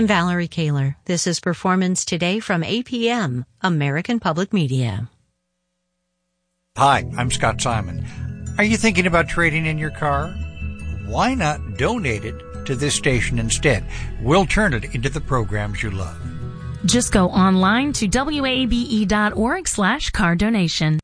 I'm Valerie Kaler. This is Performance Today from APM, American Public Media. Hi, I'm Scott Simon. Are you thinking about trading in your car? Why not donate it to this station instead? We'll turn it into the programs you love. Just go online to wabe.org/car donation.